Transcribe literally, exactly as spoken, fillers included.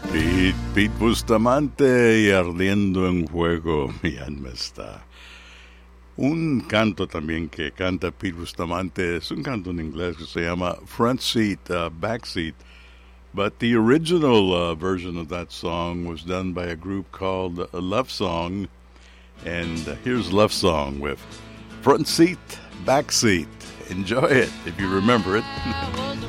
Pete, Pete Bustamante y Ardiendo en Fuego, mi alma está. Un canto también que canta Pete Bustamante es un canto en inglés que se llama Front Seat, uh, Back Seat. But the original uh, version of that song was done by a group called uh, Love Song. And uh, here's Love Song with Front Seat, Back Seat. Enjoy it if you remember it.